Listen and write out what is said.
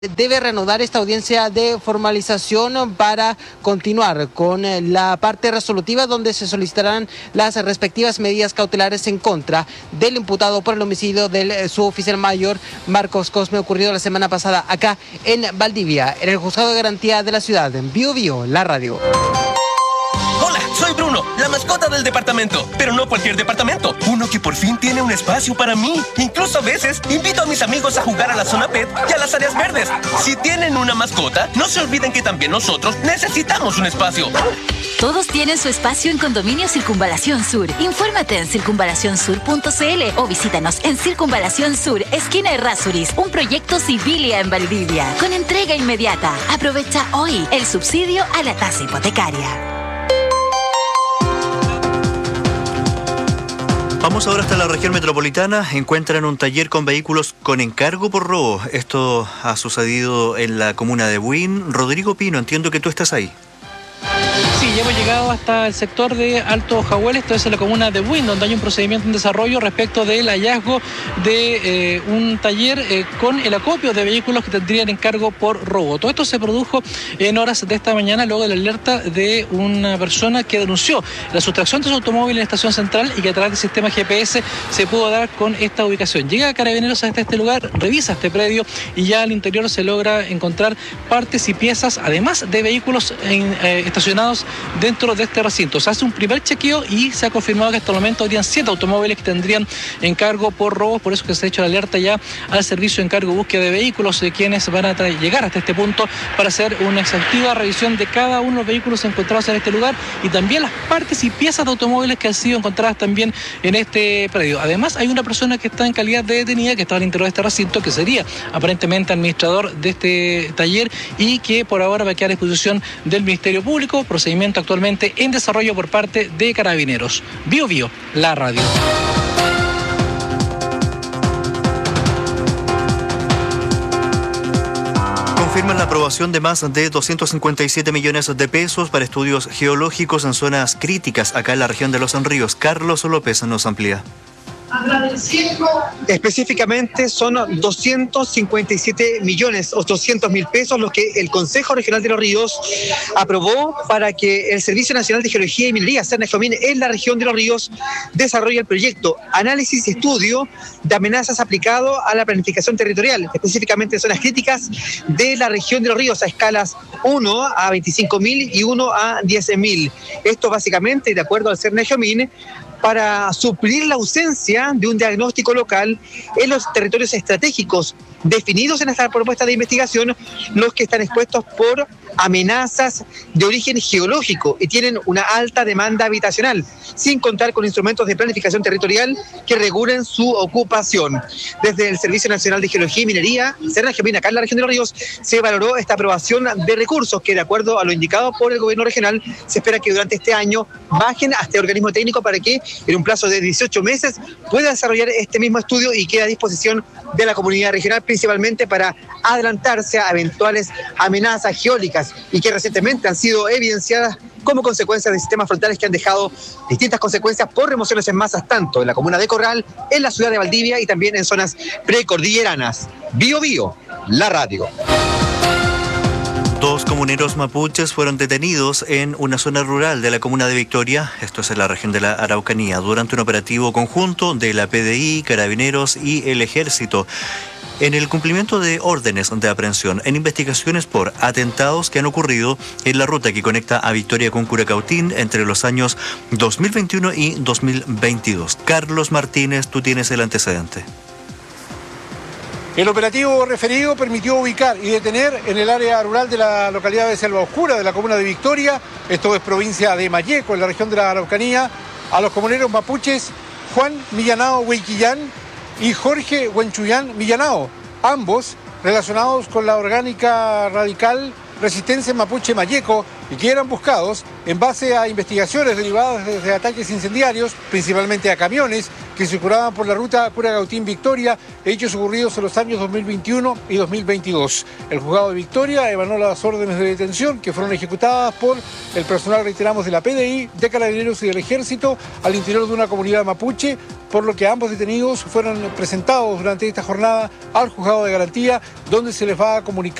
debe reanudar esta audiencia de formalización para continuar con la parte resolutiva donde se solicitarán las respectivas medidas cautelares en contra del imputado por el homicidio del suboficial mayor Marcos Cosme, ocurrido la semana pasada acá en Valdivia, en el Juzgado de Garantía de la ciudad. En Bio Bio, la radio. Hola, soy Bruno, la mascota del departamento. Pero no cualquier departamento, uno que por fin tiene un espacio para mí. Incluso a veces invito a mis amigos a jugar a la zona pet y a las áreas verdes. Si tienen una mascota, no se olviden que también nosotros necesitamos un espacio. Todos tienen su espacio en Condominio Circunvalación Sur. Infórmate en circunvalacionsur.cl o visítanos en Circunvalación Sur, esquina Errázuriz, un proyecto Civilia en Valdivia, con entrega inmediata. Aprovecha hoy el subsidio a la tasa hipotecaria. Vamos ahora hasta la región metropolitana. Encuentran un taller con vehículos con encargo por robo. Esto ha sucedido en la comuna de Buin. Rodrigo Pino, entiendo que tú estás ahí. Sí, ya hemos llegado hasta el sector de Alto Jahuel, esto es en la comuna de Buin, donde hay un procedimiento en desarrollo respecto del hallazgo de un taller con el acopio de vehículos que tendrían encargo por robo. Todo esto se produjo en horas de esta mañana luego de la alerta de una persona que denunció la sustracción de su automóvil en la estación central y que a través del sistema GPS se pudo dar con esta ubicación. Llega Carabineros hasta este lugar, revisa este predio y ya al interior se logra encontrar partes y piezas, además de vehículos estacionados dentro de este recinto. Se hace un primer chequeo y se ha confirmado que hasta el momento habrían 7 automóviles que tendrían encargo por robos, por eso que se ha hecho la alerta ya al servicio de encargo búsqueda de vehículos, de quienes van a llegar hasta este punto para hacer una exhaustiva revisión de cada uno de los vehículos encontrados en este lugar y también las partes y piezas de automóviles que han sido encontradas también en este predio. Además, hay una persona que está en calidad de detenida, que está al interior de este recinto, que sería aparentemente administrador de este taller y que por ahora va a quedar a disposición del Ministerio Público. Procedimiento actualmente en desarrollo por parte de Carabineros. Bio Bio, la radio. Confirman la aprobación de más de 257 millones de pesos para estudios geológicos en zonas críticas acá en la región de Los Ríos. Carlos López nos amplía. Específicamente son 257.800.000 pesos los que el Consejo Regional de Los Ríos aprobó para que el Servicio Nacional de Geología y Minería, Cernageomin, en la región de Los Ríos desarrolle el proyecto Análisis y Estudio de Amenazas aplicado a la planificación territorial, específicamente en zonas críticas de la región de Los Ríos a escalas 1 a 25.000 y 1 a 10.000. Esto básicamente, de acuerdo al Cernageomin, para suplir la ausencia de un diagnóstico local en los territorios estratégicos definidos en esta propuesta de investigación, los que están expuestos por amenazas de origen geológico y tienen una alta demanda habitacional, sin contar con instrumentos de planificación territorial que regulen su ocupación. Desde el Servicio Nacional de Geología y Minería, Cernageomin, acá en la región de Los Ríos, se valoró esta aprobación de recursos que, de acuerdo a lo indicado por el gobierno regional, se espera que durante este año bajen a este organismo técnico para que en un plazo de 18 meses pueda desarrollar este mismo estudio y quede a disposición de la comunidad regional, principalmente para adelantarse a eventuales amenazas geólicas y que recientemente han sido evidenciadas como consecuencia de sistemas frontales que han dejado distintas consecuencias por remociones en masas, tanto en la comuna de Corral, en la ciudad de Valdivia y también en zonas precordilleranas. Bio Bio, la radio. 2 comuneros mapuches fueron detenidos en una zona rural de la comuna de Victoria, esto es en la región de la Araucanía, durante un operativo conjunto de la PDI, Carabineros y el Ejército, en el cumplimiento de órdenes de aprehensión en investigaciones por atentados que han ocurrido en la ruta que conecta a Victoria con Curacautín entre los años 2021 y 2022. Carlos Martínez, tú tienes el antecedente. El operativo referido permitió ubicar y detener en el área rural de la localidad de Selva Oscura, de la comuna de Victoria, esto es provincia de Malleco, en la región de la Araucanía, a los comuneros mapuches Juan Millanao Huayquillán y Jorge Huenchuyán Millanao, ambos relacionados con la orgánica radical Resistencia Mapuche Malleco, y que eran buscados en base a investigaciones derivadas de ataques incendiarios, principalmente a camiones que circulaban por la ruta Curacautín-Victoria, hechos ocurridos en los años 2021 y 2022. El juzgado de Victoria emanó las órdenes de detención que fueron ejecutadas por el personal, reiteramos, de la PDI, de Carabineros y del Ejército al interior de una comunidad mapuche, por lo que ambos detenidos fueron presentados durante esta jornada al juzgado de garantía, donde se les va a comunicar